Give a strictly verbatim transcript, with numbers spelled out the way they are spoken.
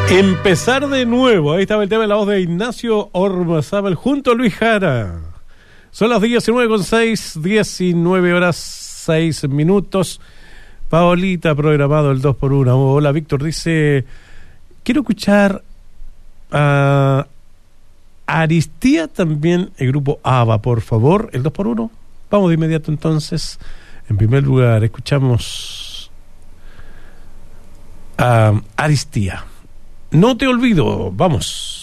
Empezar de nuevo. Ahí estaba el tema de la voz de Ignacio Ormazábal junto a Luis Jara. Son las diecinueve con seis, diecinueve horas seis minutos. Paolita programado el dos por uno. Hola, Víctor dice: quiero escuchar a Aristía también, el grupo ABBA, por favor, el dos por uno. Vamos de inmediato entonces. En primer lugar, escuchamos a Aristía. No te olvido, vamos.